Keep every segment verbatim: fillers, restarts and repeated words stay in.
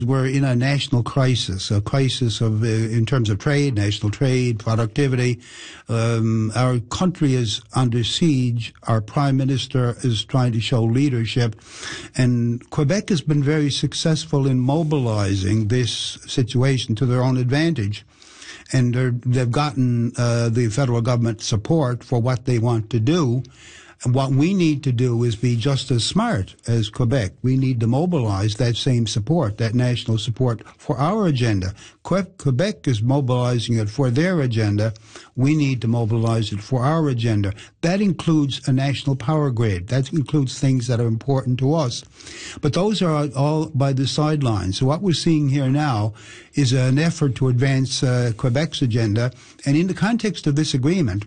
We're in a national crisis, a crisis of, uh, in terms of trade, national trade, productivity. Um, our country is under siege. Our prime minister is trying to show leadership. And Quebec has been very successful in mobilizing this situation to their own advantage. And they've gotten uh, the federal government support for what they want to do. And what we need to do is be just as smart as Quebec. We need to mobilize that same support, that national support, for our agenda. Que- Quebec is mobilizing it for their agenda. We need to mobilize it for our agenda. That includes a national power grid. That includes things that are important to us. But those are all by the sidelines. So what we're seeing here now is an effort to advance uh, Quebec's agenda. And in the context of this agreement,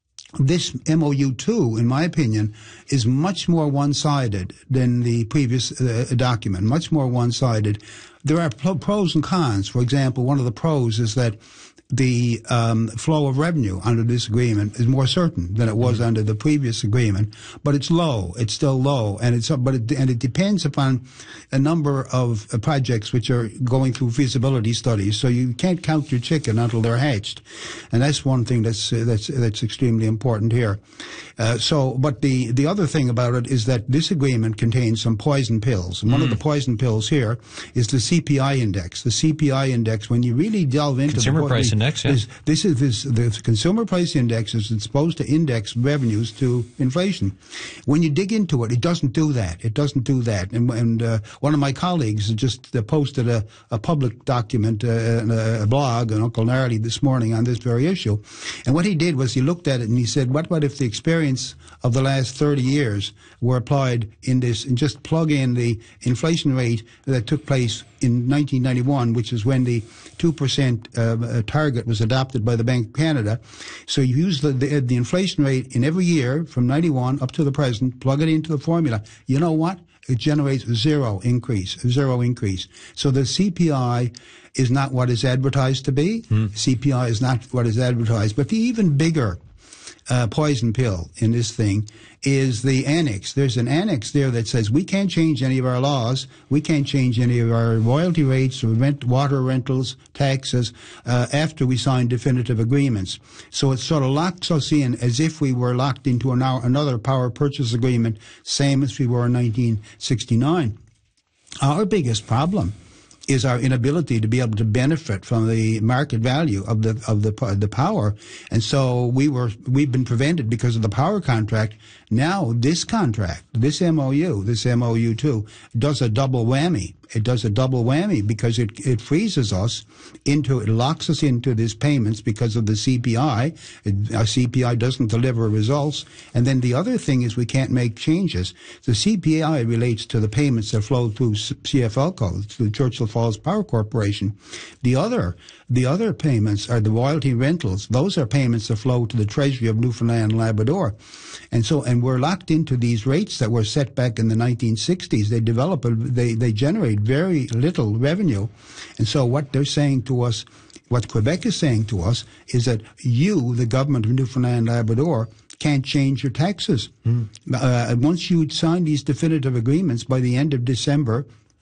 this M O U two, in my opinion, is much more one-sided than the previous uh, document, much more one-sided. There are pro- pros and cons. For example, one of the pros is that the um, flow of revenue under this agreement is more certain than it was mm-hmm. under the previous agreement, but it's low. It's still low, and it's but it, and it depends upon a number of uh, projects which are going through feasibility studies. So you can't count your chicken until they're hatched, and that's one thing that's uh, that's that's extremely important here. Uh, so, but the the other thing about it is that this agreement contains some poison pills, and mm. one of the poison pills here is the C P I index. The C P I index, when you really delve into consumer the, price index, yeah. This, this is this, the consumer price index is supposed to index revenues to inflation. When you dig into it, it doesn't do that. It doesn't do that. And, and uh, one of my colleagues just uh, posted a, a public document, uh, a, a blog, on Uncle Gnarly this morning on this very issue. And what he did was he looked at it and he said, what about if the experience of the last thirty years were applied in this, and just plug in the inflation rate that took place in nineteen ninety-one, which is when the two percent uh, target was adopted by the Bank of Canada. So you use the, the, the inflation rate in every year from ninety-one up to the present, plug it into the formula. You know what? It generates zero increase, zero increase. So the C P I is not what is advertised to be. Mm. C P I is not what is advertised. But the even bigger Uh, poison pill in this thing is the annex. There's an annex there that says we can't change any of our laws, we can't change any of our royalty rates or rent, water rentals, taxes, uh, after we sign definitive agreements. So it sort of locks us in as if we were locked into an, another power purchase agreement, same as we were in nineteen sixty-nine. Our biggest problem is our inability to be able to benefit from the market value of the of the the power, and so we were we've been prevented because of the power contract. Now this contract, this M O U, this M O U two, does a double whammy. It does a double whammy because it it freezes us into, it locks us into these payments because of the C P I. It, our C P I doesn't deliver results, and then the other thing is we can't make changes. The C P I relates to the payments that flow through C F L Co, the Churchill Falls Power Corporation. The other the other payments are the royalty rentals. Those are payments that flow to the Treasury of Newfoundland and Labrador, and so and we're locked into these rates that were set back in the nineteen sixties. They develop a, they they generate very little revenue. And so what they're saying to us, what Quebec is saying to us, is that you, the government of Newfoundland and Labrador, can't change your taxes. Mm. Uh, once you sign these definitive agreements by the end of December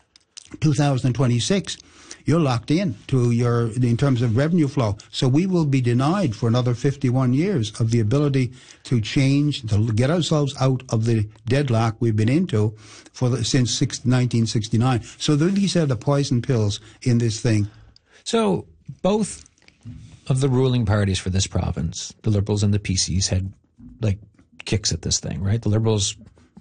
two thousand twenty-six, you're locked in to your, in terms of revenue flow. So we will be denied for another fifty-one years of the ability to change, to get ourselves out of the deadlock we've been into for the, since nineteen sixty-nine. So these are the poison pills in this thing. So both of the ruling parties for this province, the Liberals and the P Cs, had like kicks at this thing, right? The Liberals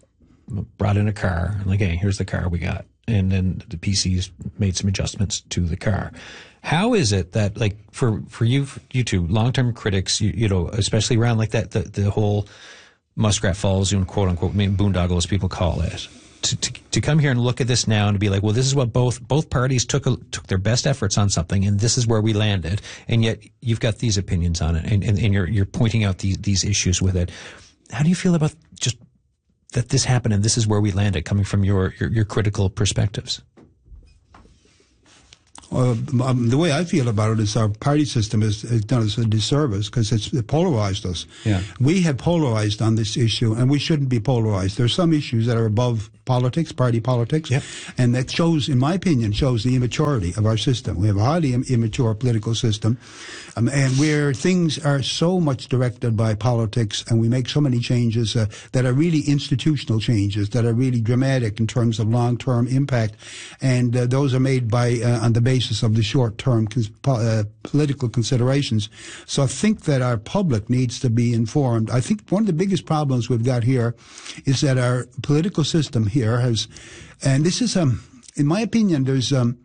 brought in a car, like, hey, here's the car we got. And then the P Cs made some adjustments to the car. How is it that, like, for, for you, for you two, long-term critics, you, you know, especially around like that, the, the whole Muskrat Falls, you know, quote unquote, I mean, boondoggle as people call it, to, to, to come here and look at this now and to be like, well, this is what both, both parties took, a, took their best efforts on something, and this is where we landed. And yet you've got these opinions on it, and, and, and you're, you're pointing out these, these issues with it. How do you feel about just that this happened and this is where we landed, coming from your, your, your critical perspectives? Uh, um, the way I feel about it is our party system has, has done us a disservice because it's polarized us. Yeah. We have polarized on this issue, and we shouldn't be polarized. There are some issues that are above politics, party politics, yep. and that shows, in my opinion, shows the immaturity of our system. We have a highly im- immature political system, um, and where things are so much directed by politics, and we make so many changes uh, that are really institutional changes, that are really dramatic in terms of long-term impact, and uh, those are made by uh, on the basis of the short-term cons- uh, political considerations. So I think that our public needs to be informed. I think one of the biggest problems we've got here is that our political system here has, and this is, um, in my opinion, there's um,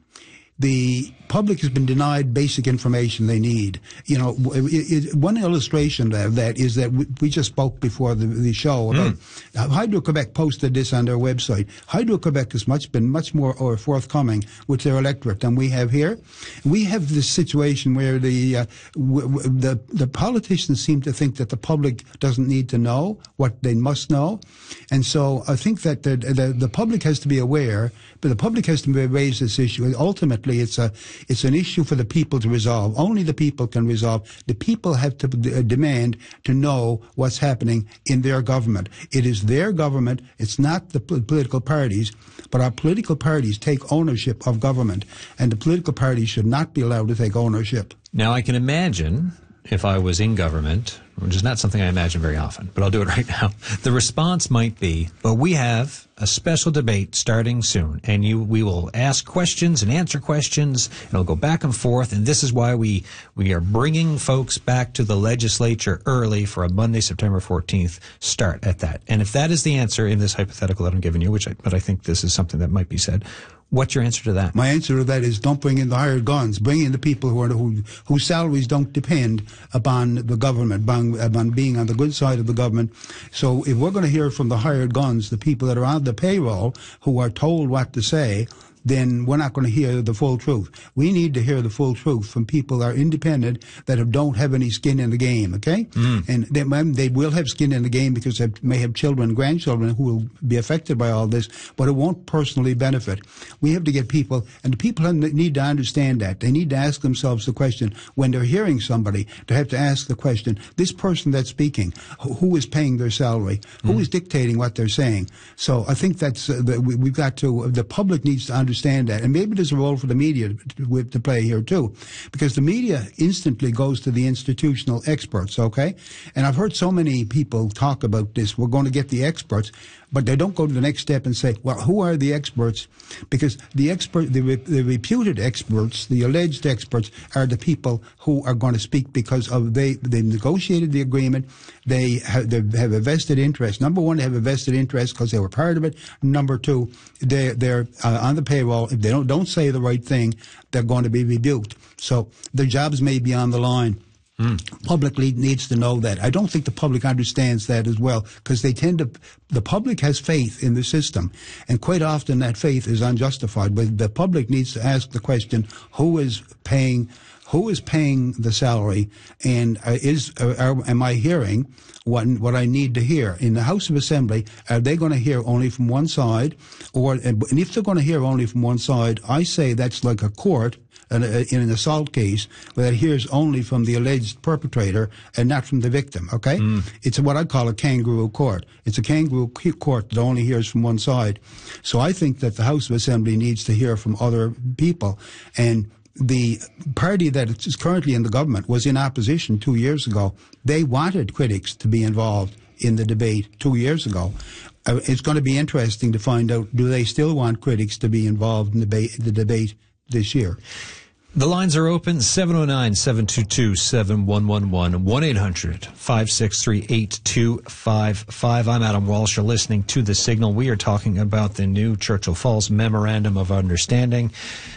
the public has been denied basic information they need. You know, it, it, one illustration of that is that we, we just spoke before the, the show about mm. Hydro-Quebec posted this on their website. Hydro-Quebec has much been much more or forthcoming with their electorate than we have here. We have this situation where the uh, w- w- the the politicians seem to think that the public doesn't need to know what they must know, and so I think that the the, the public has to be aware, but the public has to raise this issue. And ultimately, it's a It's an issue for the people to resolve. Only the people can resolve. The people have to d- demand to know what's happening in their government. It is their government. It's not the p- political parties, but our political parties take ownership of government, and the political parties should not be allowed to take ownership. Now, I can imagine if I was in government, which is not something I imagine very often, but I'll do it right now, the response might be, well, we have a special debate starting soon, and you, we will ask questions and answer questions, and it'll go back and forth, and this is why we, we are bringing folks back to the legislature early for a Monday, September fourteenth start at that. And if that is the answer in this hypothetical that I'm giving you, which I, but I think this is something that might be said, what's your answer to that? My answer to that is don't bring in the hired guns. Bring in the people who are who, whose salaries don't depend upon the government, upon, upon being on the good side of the government. So if we're going to hear from the hired guns, the people that are on the payroll who are told what to say, then we're not going to hear the full truth. We need to hear the full truth from people that are independent, that have, don't have any skin in the game, okay? Mm. And they, they will have skin in the game because they may have children, grandchildren who will be affected by all this, but it won't personally benefit. We have to get people, and the people need to understand that. They need to ask themselves the question, when they're hearing somebody, to have to ask the question, this person that's speaking, who is paying their salary? Mm. Who is dictating what they're saying? So I think that's, uh, the, we, we've got to, the public needs to understand understand that. And maybe there's a role for the media to, to play here too, because the media instantly goes to the institutional experts, okay? And I've heard so many people talk about this, we're going to get the experts, but they don't go to the next step and say, well, who are the experts? Because the expert, the, the reputed experts, the alleged experts, are the people who are going to speak because of they they negotiated the agreement. They have, they have a vested interest. Number one, they have a vested interest because they were part of it. Number two, they they're uh, on the payroll. If they don't don't say the right thing, they're going to be rebuked. So their jobs may be on the line. Mm. Public needs to know that. I don't think the public understands that as well, because they tend to, the public has faith in the system, and quite often that faith is unjustified. But the public needs to ask the question, who is paying, who is paying the salary, and uh, is, uh, are, am I hearing what, what I need to hear? In the House of Assembly, are they going to hear only from one side? Or, and if they're going to hear only from one side, I say that's like a court in an assault case that hears only from the alleged perpetrator and not from the victim, okay? Mm. It's what I call a kangaroo court. It's a kangaroo court that only hears from one side. So I think that the House of Assembly needs to hear from other people. And the party that is currently in the government was in opposition two years ago. They wanted critics to be involved in the debate two years ago. Uh, it's going to be interesting to find out, do they still want critics to be involved in the, ba- the debate this year? The lines are open, seven oh nine, seven two two, seven one one one, one eight hundred, five six three, eight two five five. I'm Adam Walsh. You're listening to The Signal. We are talking about the new Churchill Falls Memorandum of Understanding.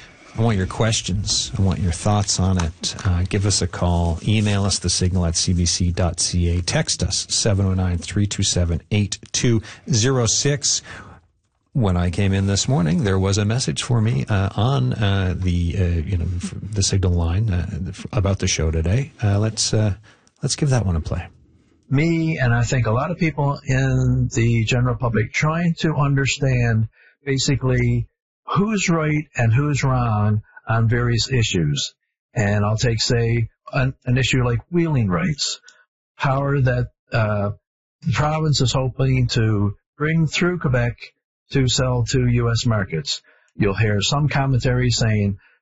I want your questions. I want your thoughts on it. Uh, give us a call. Email us, thesignal at c b c dot c a. Text us, seven oh nine, three two seven, eight two oh six. When I came in this morning, there was a message for me uh, on uh, the uh, you know the Signal line uh, about the show today. Uh, let's uh, let's give that one a play. Me and I think a lot of people in the general public trying to understand basically who's right and who's wrong on various issues. And I'll take, say, an, an issue like wheeling rights, power that uh, the province is hoping to bring through Quebec to sell to U S markets. You'll hear some commentary saying